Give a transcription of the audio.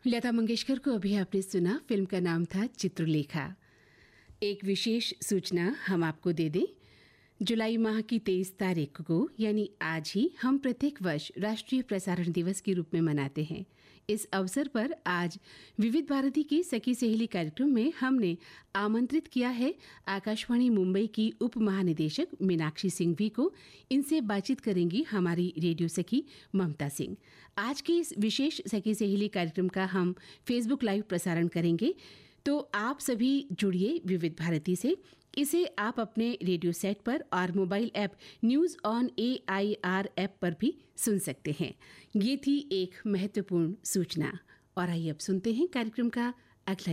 लता मंगेशकर को अभी आपने सुना, फिल्म का नाम था चित्रलेखा। एक विशेष सूचना हम आपको दे दें, जुलाई माह की 23 तारीख को यानी आज ही हम प्रत्येक वर्ष राष्ट्रीय प्रसारण दिवस के रूप में मनाते हैं। इस अवसर पर आज विविध भारती की सखी सहेली कार्यक्रम में हमने आमंत्रित किया है आकाशवाणी मुंबई की उप महानिदेशक मीनाक्षी सिंघवी को। इनसे बातचीत करेंगी हमारी रेडियो सखी ममता सिंह। आज के इस विशेष सखी सहेली कार्यक्रम का हम फेसबुक लाइव प्रसारण करेंगे, तो आप सभी जुड़िए विविध भारती से। इसे आप अपने रेडियो सेट पर और mobile app news on AIR app पर भी सुन सकते हैं। ये थी एक महत्वपूर्ण सूचना। और आइए अब सुनते हैं कार्यक्रम का अगला